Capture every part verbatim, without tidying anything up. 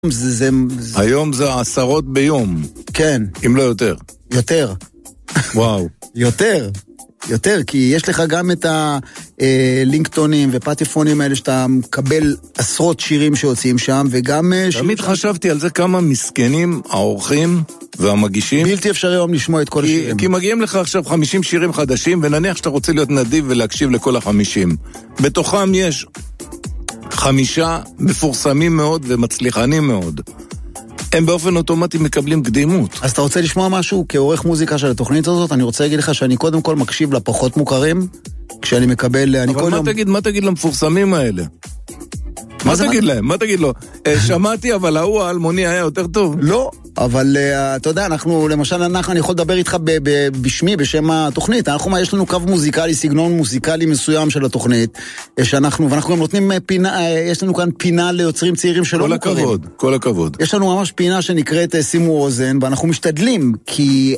זה, זה, זה... היום זה עשרות ביום. כן. אם לא יותר. יותר. וואו. יותר. יותר, כי יש לך גם את הלינקטונים ופטיפונים האלה שאתה מקבל עשרות שירים שיוצאים שם, וגם... תמיד חשבתי על זה כמה מסכנים האורחים והמגישים. בלתי אפשרי היום לשמוע את כל כי, השירים. כי מגיעים לך עכשיו חמישים שירים חדשים, ונניח שאתה רוצה להיות נדיב ולהקשיב לכל החמישים. בתוכם יש חמישה מפורסמים מאוד ומצליחנים מאוד. הם באופן אוטומטי מקבלים קדימות. אז אתה רוצה לשמוע משהו כעורך מוזיקה של התוכנית הזאת? אני רוצה להגיד לך שאני קודם כל מקשיב לפחות מוכרים, כשאני מקבל... אבל מה תגיד, מה תגיד למפורסמים האלה? מה תגיד להם? מה תגיד לו? שמעתי, אבל ההוא האלמוני היה יותר טוב. לא, אבל אתה יודע, אנחנו, למשל, אנחנו, אני יכול לדבר איתך בשמי, בשם התוכנית. אנחנו, יש לנו קו מוזיקלי, סגנון מוזיקלי מסוים של התוכנית, שאנחנו, ואנחנו גם נותנים פינה, יש לנו כאן פינה ליוצרים צעירים שלא מוכרים. כל הכבוד, כל הכבוד. יש לנו ממש פינה שנקראת שימו אוזן, ואנחנו משתדלים, כי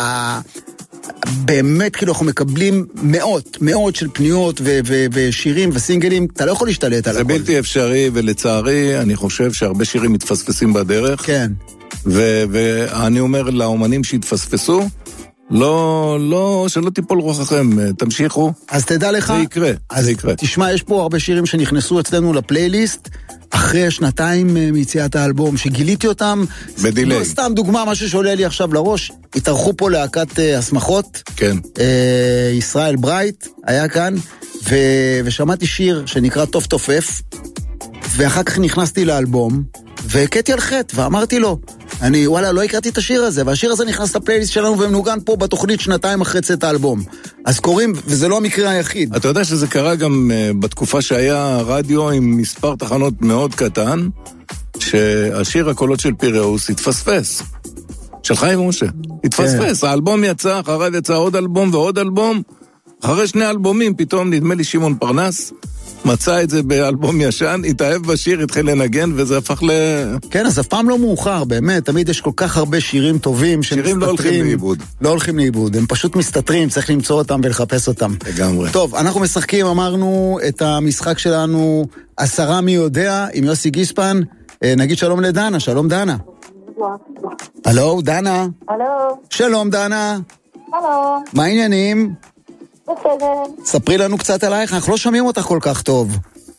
באמת, כאילו, אנחנו מקבלים מאות, מאות של פניות ו- ו- ושירים וסינגלים, אתה לא יכול להשתלט על הכל. זה בלתי אפשרי, ולצערי, אני חושב שהרבה שירים מתפספסים בדרך. כן. ו- ואני אומר לאומנים שהתפספסו, לא, לא, שלא תיפול רוחכם, תמשיכו. אז תדע לך. זה יקרה, אז זה יקרה. תשמע, יש פה הרבה שירים שנכנסו אצלנו לפלייליסט, אחרי שנתיים מיציאת האלבום, שגיליתי אותם. בדילי. לא, סתם דוגמה, משהו שעולה לי עכשיו לראש, התארחו פה להקת הסמכות. כן. אה, ישראל ברייט היה כאן, ו, ושמעתי שיר שנקרא טוב תופף, ואחר כך נכנסתי לאלבום, והקטתי על חטא, ואמרתי לו, אני, וואלה, לא הכרתי את השיר הזה, והשיר הזה נכנס לפלייליסט שלנו, ומנוגן פה בתוכנית שנתיים אחרי צאת האלבום. אז קוראים, וזה לא המקרה היחיד. אתה יודע שזה קרה גם uh, בתקופה שהיה רדיו עם מספר תחנות מאוד קטן, שהשיר הקולות של פיראוס התפספס. של חיים משה. התפספס, כן. האלבום יצא, אחריו יצא עוד אלבום ועוד אלבום, אחרי שני אלבומים פתאום נדמה לי שמעון פרנס, מצא את זה באלבום ישן, התאהב בשיר, התחיל לנגן, וזה הפך ל... כן, אז אף פעם לא מאוחר, באמת, תמיד יש כל כך הרבה שירים טובים שמסתתרים. שירים לא הולכים לאיבוד. לא הולכים לאיבוד, הם פשוט מסתתרים, צריך למצוא אותם ולחפש אותם. לגמרי. טוב, אנחנו משחקים, אמרנו את המשחק שלנו, עשרה מי יודע, עם יוסי גיספן, נגיד שלום לדנה, שלום דנה. הלו, דנה. הלו. שלום דנה. הלו. מה העניינים? בסדר. ספרי לנו קצת עלייך, אנחנו לא שומעים אותך כל כך טוב.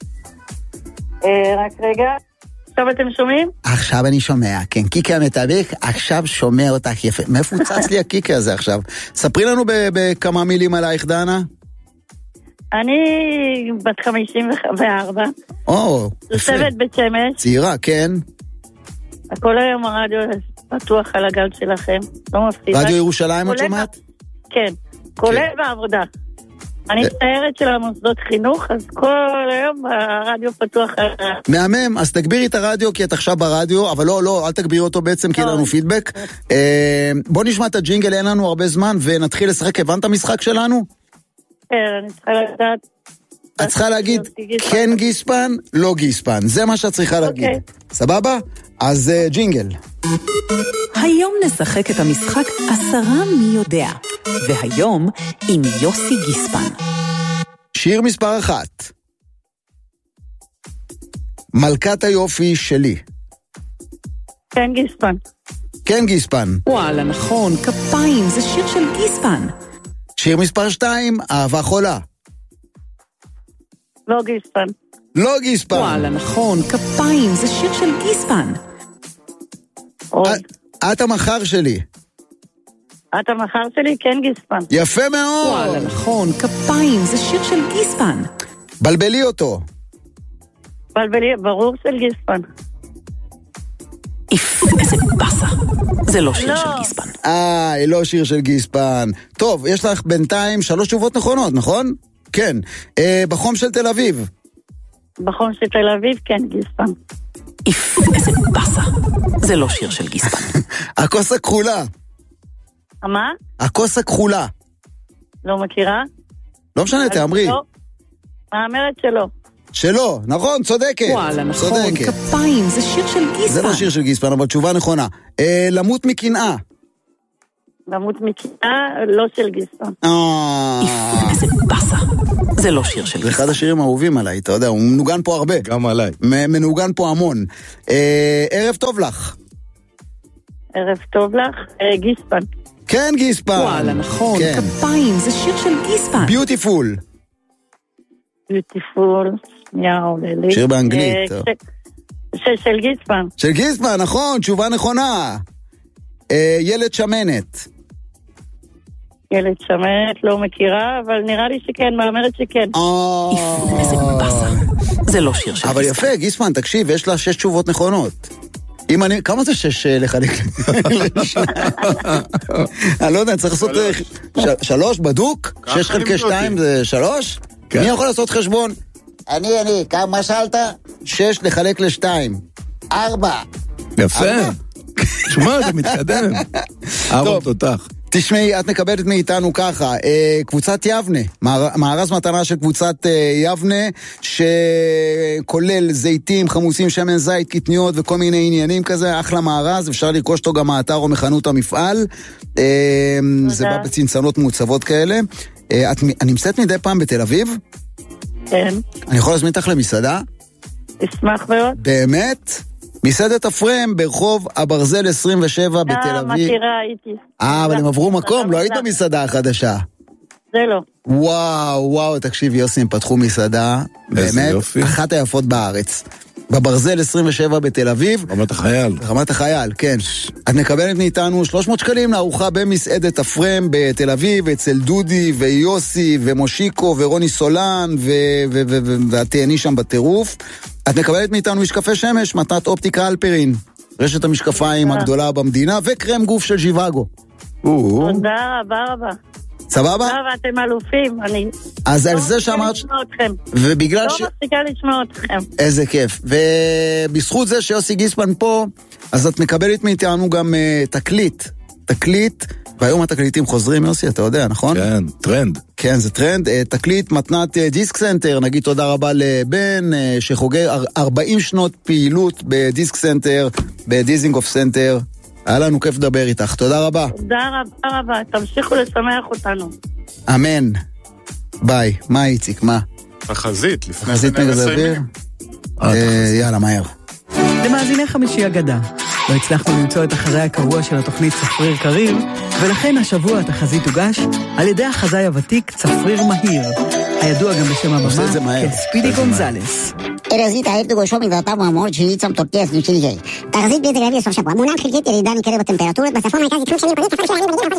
רק רגע, עכשיו אתם שומעים? עכשיו אני שומע, כן, קיקה המתווך, עכשיו שומע אותך יפה. מאיפה הוצץ לי הקיקה הזה עכשיו? ספרי לנו בכמה מילים עלייך, דנה. אני בת חמישים וארבע. או, יפה. תושבת בית שמש. צעירה, כן. כל היום הרדיו פתוח על הגל שלכם, לא מפסיד. רדיו ירושלים את שומעת? כן, כולל בעבודה. אני מצטערת של המוסדות חינוך, אז כל היום הרדיו פתוח. מהמם, אז תגבירי את הרדיו, כי את עכשיו ברדיו, אבל לא, לא, אל תגבירי אותו בעצם, כי אין לנו פידבק. בוא נשמע את הג'ינגל, אין לנו הרבה זמן, ונתחיל לשחק. הבנת המשחק שלנו? כן, אני צריכה לדעת. את צריכה להגיד, כן גיספן, לא גיספן. זה מה שאת צריכה להגיד. סבבה? אז ג'ינגל. היום נשחק את המשחק עשרה מי יודע, והיום עם יוסי גיספן. שיר מספר אחת. מלכת היופי שלי. כן גיספן. כן גיספן. וואלה, נכון, כפיים, זה שיר של גיספן. שיר מספר שתיים, אהבה חולה. לא גיספן. לא גיספן. וואלה, נכון, כפיים, זה שיר של גיספן. את המחר שלי. את המחר שלי, כן גיספן. יפה מאוד. וואלה, נכון, כפיים, זה שיר של גיספן. בלבלי אותו. בלבלי, ברור של גיספן. איף, איזה בסה. זה לא שיר של גיספן. אה, לא שיר של גיספן. טוב, יש לך בינתיים שלוש תשובות נכונות, נכון? כן. בחום של תל אביב. בחום של תל אביב, כן גיספן. איף, איזה בסה. זה לא שיר של גיספן. הכוס הכחולה. מה? הכוס הכחולה. לא מכירה? לא משנה, תאמרי. האמרת שלא. שלא, נכון, צודקת. וואלה, נכון, כפיים, זה שיר של גיספן. זה לא שיר של גיספן, אבל תשובה נכונה. למות מקנאה. למות מכיתה, לא של גיספן. איזה בסה. זה לא שיר של גיספן. זה אחד השירים האהובים עליי, אתה יודע, הוא מנוגן פה הרבה. גם עליי. מנוגן פה המון. ערב טוב לך. ערב טוב לך, גיספן. כן, גיספן. וואלה, נכון, כפיים, זה שיר של גיספן. ביוטיפול. ביוטיפול, יאו, לילי. שיר באנגלית. של גיספן. של גיספן, נכון, תשובה נכונה. ילד שמנת. ילד שמנת, לא מכירה, אבל נראה לי שכן, מאמרת שכן. איזה בסה. זה לא שיר של גיספן. אבל יפה, גיספן, תקשיב, יש לה שש תשובות נכונות. אם אני, כמה זה שש לחלק? אני לא יודע, צריך לעשות שלוש בדוק? שש חלקי שתיים זה שלוש? מי יכול לעשות חשבון? אני, אני, כמה שאלת? שש לחלק לשתיים. ארבע. יפה. תשמע, זה מתקדם. ארבע תותח. תשמעי, את מקבלת מאיתנו ככה, קבוצת יבנה, מארז מתנה של קבוצת יבנה, שכולל זיתים, חמוסים, שמן זית, קטניות וכל מיני עניינים כזה, אחלה מארז, אפשר לרכוש אותו גם מהאתר או מחנות המפעל, זה בא בצנצנות מעוצבות כאלה. את נמצאת מדי פעם בתל אביב? כן. אני יכול להזמין אותך למסעדה? אשמח מאוד. באמת? מסעדת הפרם ברחוב הברזל עשרים ושבע בתל אביב. אה, מכירה, הייתי. אה, אבל הם עברו מקום, לא היית במסעדה החדשה. זה לא. וואו, וואו, תקשיב, יוסי, הם פתחו מסעדה, באמת, אחת היפות בארץ. בברזל עשרים ושבע בתל אביב. רמת החייל. רמת החייל, כן. את מקבלת מאיתנו שלוש מאות שקלים לארוחה במסעדת הפרם בתל אביב, אצל דודי ויוסי ומושיקו ורוני סולן, ואת תהני שם בטירוף. את מקבלת מאיתנו משקפי שמש, מתת אופטיקה אלפרין, רשת המשקפיים הגדולה במדינה, וקרם גוף של ז'יוואגו. תודה רבה רבה. סבבה? תודה, ואתם אלופים. אז על זה שאמרת... ובגלל ש... לא מפסיקה לשמוע אתכם. איזה כיף. ובזכות זה שיוסי גיספן פה, אז את מקבלת מאיתנו גם תקליט. תקליט, והיום התקליטים חוזרים, יוסי, אתה יודע, נכון? כן, טרנד. כן, זה טרנד. תקליט מתנת דיסק סנטר, נגיד תודה רבה לבן, שחוגג ארבעים שנות פעילות בדיסק סנטר, בדיזינגוף סנטר. היה לנו כיף לדבר איתך, תודה רבה. תודה רבה רבה, תמשיכו לשמח אותנו. אמן. ביי, מה איציק, מה? החזית, לפני החזית מגז אוויר? יאללה, מהר. למאזיני חמישי אגדה, לא הצלחנו למצוא את החזאי הקבוע של התוכנית צפריר קריר, ולכן השבוע התחזית הוגש על ידי החזאי הוותיק צפריר מהיר, הידוע גם בשם הבמה כספידי גונזלס. תחזית הערב דוגשו מדעתם המאוד שהיא צום תורקי סניק שלי גאי. תחזית בית רבי סוף שבוע. מונם חלקית ירידה ניכרת בטמפרטורות בצפון מרכז יתחום שנים פרית צפון שלהם בדיוק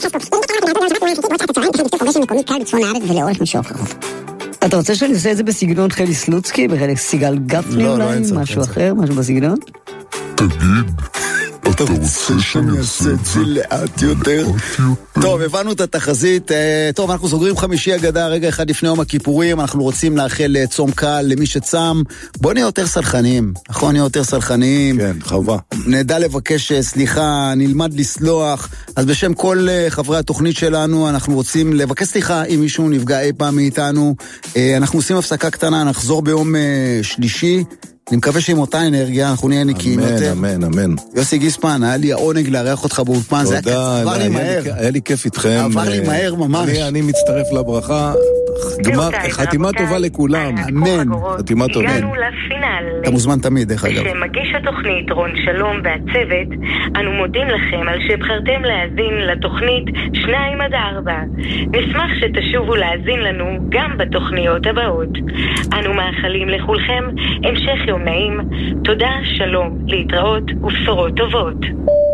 פוגש מקומי קל בצפון הארץ ולאורך משוך רחוב. אתה רוצה שאני עושה את זה בסגנון חלי סלוצקי, בחלק סיגל גפני אולי, משהו אחר, משהו בסגנון? תגיד, אתה רוצה שאני אעשה את זה לאט יותר? טוב, הבנו את התחזית. טוב, אנחנו סוגרים חמישי אגדה, רגע אחד לפני יום הכיפורים, אנחנו רוצים לאחל צום קל למי שצם. בוא נהיה יותר סלחניים, נכון? נהיה יותר סלחניים. כן, חובה. נדע לבקש סליחה, נלמד לסלוח. אז בשם כל חברי התוכנית שלנו, אנחנו רוצים לבקש סליחה אם מישהו נפגע אי פעם מאיתנו. אנחנו עושים הפסקה קטנה, נחזור ביום שלישי. אני מקווה שעם אותה אנרגיה אנחנו נהיה נקיים יותר. אמן, אמן, אמן. יוסי גיספן, היה לי העונג לארח אותך באולפן, זה עבר לי מהר. היה לי כיף איתכם. עבר לי מהר ממש. אני מצטרף לברכה. חתימה טובה לכולם. אמן. חתימה טובה. הגענו לפינל. אתה מוזמן תמיד, דרך אגב. שמגיש התוכנית רון שלום והצוות, אנו מודים לכם על שבחרתם להאזין לתוכנית שניים עד ארבע. נשמח שתשובו להאזין לנו גם בתוכניות הבאות. אנו מאחלים לכולכם המשך יום נעים. תודה, שלום, להתראות ובשורות טובות.